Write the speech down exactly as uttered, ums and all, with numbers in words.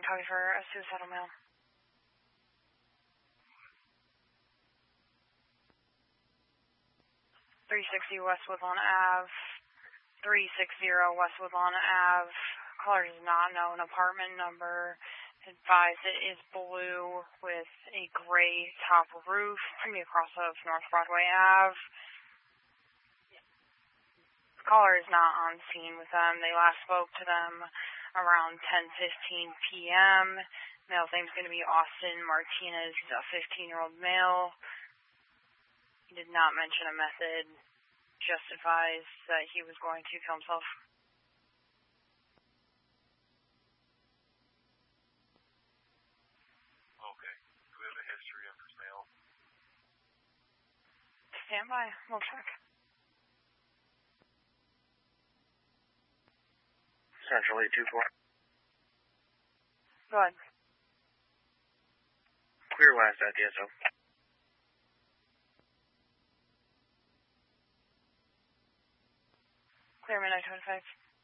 copy for a suicidal male. three sixty West Woodlawn Ave, three sixty West Woodlawn Ave. Caller does not know an apartment number. Advised it is blue with a gray top roof. Coming across of North Broadway Ave. Caller is not on scene with them. They last spoke to them around ten fifteen p.m. Male's name is going to be Austin Martinez. He's a fifteen-year-old male. He did not mention a method. Just advised that he was going to kill himself. Okay. Do we have a history of this male? Stand by. We'll check. Central eight two four. Go ahead. Clear last at D S O. Clear midnight twenty-five.